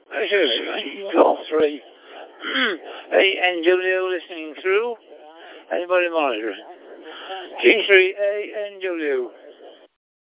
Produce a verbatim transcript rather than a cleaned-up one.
This is call three. Hey, N W listening through. Anybody monitoring? G three A N W.